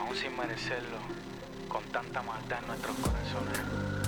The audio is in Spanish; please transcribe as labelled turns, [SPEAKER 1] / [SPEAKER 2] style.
[SPEAKER 1] aún sin merecerlo, con tanta maldad en nuestros corazones.